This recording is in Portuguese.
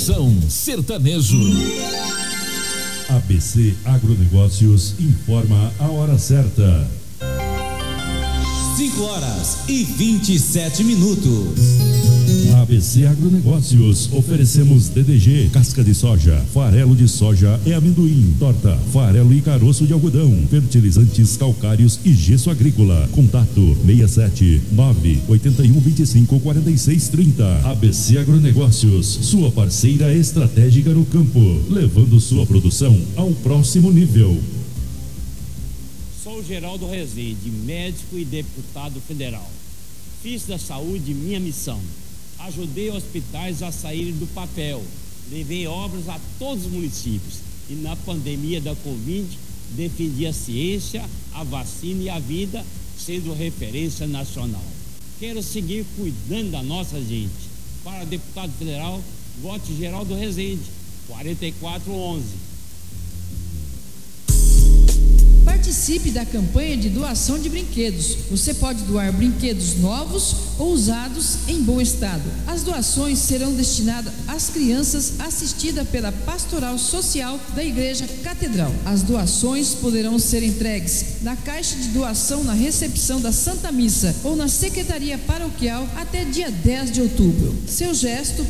Moção Sertanejo. ABC Agronegócios informa a hora certa. 5h27. ABC Agronegócios, oferecemos DDG, casca de soja, farelo de soja e amendoim, torta, farelo e caroço de algodão, fertilizantes calcários e gesso agrícola. Contato 67-98125-4630. ABC Agronegócios, sua parceira estratégica no campo, levando sua produção ao próximo nível. Sou Geraldo Rezende, médico e deputado federal. Fiz da saúde minha missão. Ajudei hospitais a saírem do papel. Levei obras a todos os municípios. E na pandemia da Covid, defendi a ciência, a vacina e a vida, sendo referência nacional. Quero seguir cuidando da nossa gente. Para deputado federal, vote Geraldo Rezende, 4411. Participe da campanha de doação de brinquedos. Você pode doar brinquedos novos ou usados em bom estado. As doações serão destinadas às crianças assistidas pela Pastoral Social da Igreja Catedral. As doações poderão ser entregues na caixa de doação na recepção da Santa Missa ou na Secretaria Paroquial até dia 10 de outubro. Seu gesto